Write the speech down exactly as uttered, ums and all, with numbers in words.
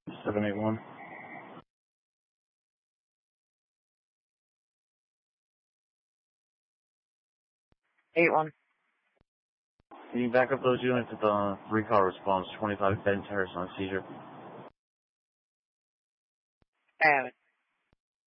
seven eight one. eight one. Can you back up those units at the recall response, twenty-five Ben Terrace on seizure? I have it.